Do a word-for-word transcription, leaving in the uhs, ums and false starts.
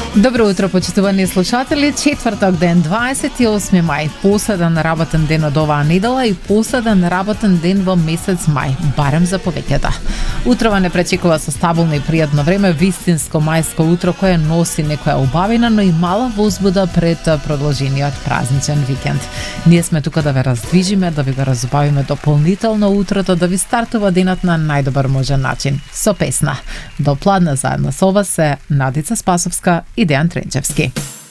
Добро утро, почитувани слушатели. Четврток ден, дваесет и осми мај, последен работен ден од оваа недела и последен работен ден во месец мај, барем за повеќето. Утрова не пречекува со стабилно и пријатно време, вистинско мајско утро кое носи некоја убавина, но и мала возбуда пред продолжениот празничен викенд. Ние сме тука да ве раздвижиме, да ви го разубавиме дополнително утрото, да ви стартува денот на најдобар можен начин, со песна. До пладна заедно со вас се Надица Спасовска и Дејан Тренчевски.